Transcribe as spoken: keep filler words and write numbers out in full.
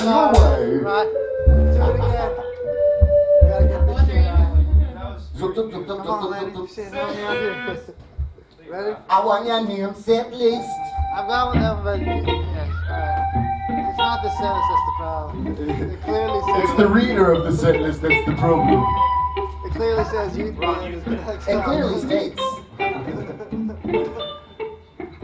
No way. Right. Do it again. You gotta get this shit right. Zup, zup, zup, zup, Come zup, on, zup, lady. zup, zup. Shit, help me out here. Ready? I want your name set list. I've got one of them, but yeah, alright. It's not the sentence that's the problem. It clearly says. It's the reader of the set list that's the problem. It clearly says youth band is the next It song. clearly states.